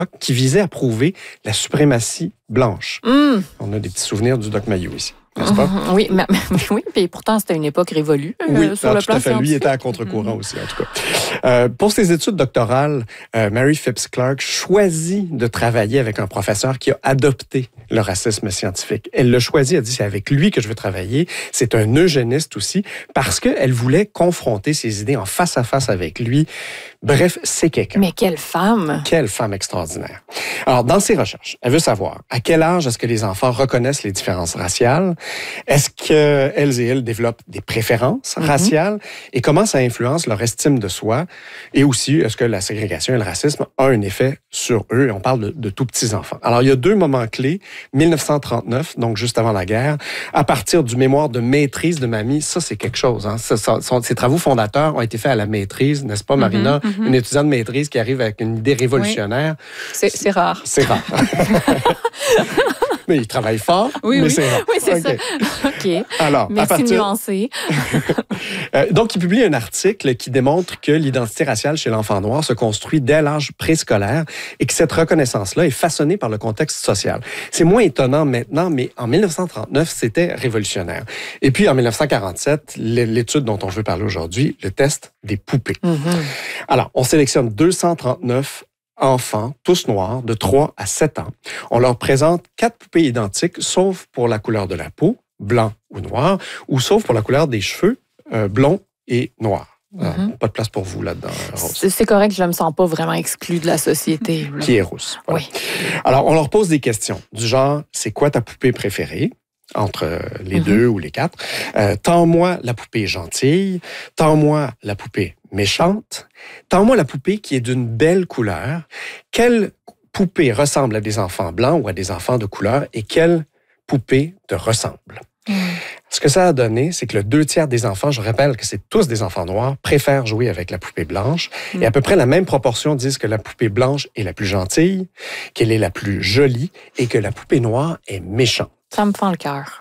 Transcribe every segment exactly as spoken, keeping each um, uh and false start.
qui visait à prouver la suprématie blanche. Mm. On a des petits souvenirs du Doc Mayou ici. N'est-ce pas? Mm-hmm. Oui, mais, mais, oui, puis pourtant, c'était une époque révolue euh, oui, sur non, le tout plan à fait. scientifique. Lui était à contre-courant mm-hmm. aussi, en tout cas. Euh, pour ses études doctorales, euh, Mary Phipps Clark choisit de travailler avec un professeur qui a adopté le racisme scientifique. Elle l'a choisi, elle a dit, c'est avec lui que je veux travailler. C'est un eugéniste aussi, parce qu'elle voulait confronter ses idées en face à face avec lui. Bref, c'est quelqu'un. Mais quelle femme! Quelle femme extraordinaire. Alors, dans ses recherches, elle veut savoir à quel âge est-ce que les enfants reconnaissent les différences raciales? Est-ce qu'elles et elles développent des préférences mm-hmm. raciales? Et comment ça influence leur estime de soi? Et aussi, est-ce que la ségrégation et le racisme ont un effet sur eux? Et on parle de, de tout petits enfants. Alors, il y a deux moments clés. mille neuf cent trente-neuf, donc juste avant la guerre, à partir du mémoire de maîtrise de Mamie, ça, c'est quelque chose. Hein? Ça, ça, son, ses travaux fondateurs ont été faits à la maîtrise, n'est-ce pas, Marina? Mm-hmm. Mm-hmm. Une étudiante de maîtrise qui arrive avec une idée révolutionnaire. Oui. C'est, c'est rare. C'est rare. Mais il travaille fort, oui, mais oui. c'est rare. Oui, c'est okay. ça. OK. Alors, merci, à partir... nuancé. Donc, il publie un article qui démontre que l'identité raciale chez l'enfant noir se construit dès l'âge préscolaire et que cette reconnaissance-là est façonnée par le contexte social. C'est moins étonnant maintenant, mais en mille neuf cent trente-neuf, c'était révolutionnaire. Et puis, en mille neuf cent quarante-sept, l'étude dont on veut parler aujourd'hui, le test des poupées. Mm-hmm. Alors, on sélectionne deux cent trente-neuf enfants, tous noirs, de trois à sept ans. On leur présente quatre poupées identiques, sauf pour la couleur de la peau, blanc ou noir, ou sauf pour la couleur des cheveux, euh, blond et noir. Mm-hmm. Euh, pas de place pour vous là-dedans, Rose. C'est, c'est correct, je ne me sens pas vraiment exclue de la société. Là. Qui est rousse. Voilà. Oui. Alors, on leur pose des questions du genre, c'est quoi ta poupée préférée? Entre les mm-hmm. deux ou les quatre. Euh, tends-moi la poupée gentille, tends-moi la poupée méchante, tends-moi la poupée qui est d'une belle couleur. Quelle poupée ressemble à des enfants blancs ou à des enfants de couleur et quelle poupée te ressemble? Mm. Ce que ça a donné, c'est que le deux tiers des enfants, je rappelle que c'est tous des enfants noirs, préfèrent jouer avec la poupée blanche. Mm. Et à peu près la même proportion disent que la poupée blanche est la plus gentille, qu'elle est la plus jolie et que la poupée noire est méchante. Ça me fend le cœur.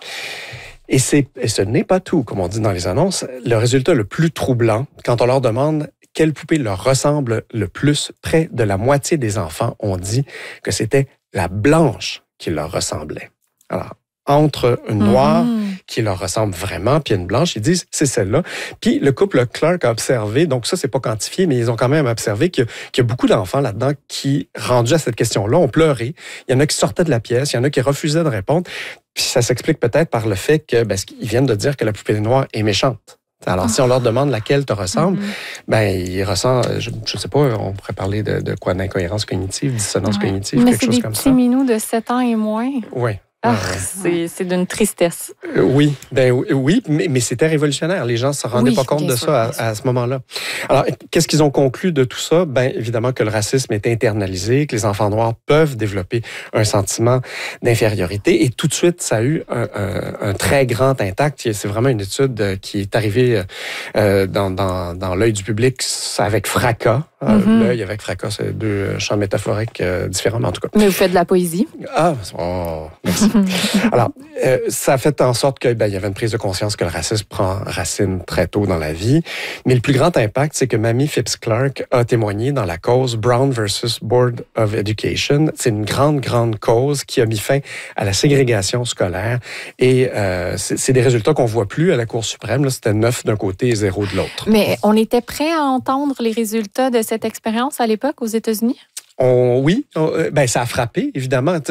Et, c'est, et ce n'est pas tout, comme on dit dans les annonces. Le résultat le plus troublant, quand on leur demande quelle poupée leur ressemble le plus, près de la moitié des enfants ont dit que c'était la blanche qui leur ressemblait. Alors, entre une noire mmh. qui leur ressemble vraiment, puis une blanche, ils disent c'est celle-là. Puis le couple Clark a observé, donc ça, c'est pas quantifié, mais ils ont quand même observé qu'il y a, qu'il y a beaucoup d'enfants là-dedans qui, rendus à cette question-là, ont pleuré. Il y en a qui sortaient de la pièce, il y en a qui refusaient de répondre. Puis ça s'explique peut-être par le fait que, ben, ils viennent de dire que la poupée noire est méchante. Alors, oh. si on leur demande laquelle te ressemble, mm-hmm. ben ils ressentent, je ne sais pas, on pourrait parler de, de quoi, d'incohérence cognitive, dissonance ouais. cognitive, mais quelque chose comme ça. Mais c'est des petits minous de sept ans et moins. Oui. Ah, c'est, c'est d'une tristesse. Euh, oui, ben oui, mais, mais c'était révolutionnaire. Les gens ne se rendaient oui, pas compte de sûr, ça à, à ce moment-là. Alors, qu'est-ce qu'ils ont conclu de tout ça? Ben évidemment que le racisme est internalisé, que les enfants noirs peuvent développer un sentiment d'infériorité. Et tout de suite, ça a eu un, un, un très grand impact. C'est vraiment une étude qui est arrivée euh, dans, dans, dans l'œil du public avec fracas. Euh, mm-hmm. L'œil avec fracas, c'est deux champs métaphoriques euh, différents, mais en tout cas. Mais vous faites de la poésie. Ah, oh, merci. Alors, euh, ça a fait en sorte qu'il ben, y avait une prise de conscience que le racisme prend racine très tôt dans la vie. Mais le plus grand impact, c'est que Mamie Phipps Clark a témoigné dans la cause Brown versus Board of Education. C'est une grande, grande cause qui a mis fin à la ségrégation scolaire. Et euh, c'est, c'est des résultats qu'on ne voit plus à la Cour suprême. Là, c'était neuf d'un côté et zéro de l'autre. Mais on était prêt à entendre les résultats de cette expérience à l'époque aux États-Unis? On, oui, on, ben, ça a frappé, évidemment.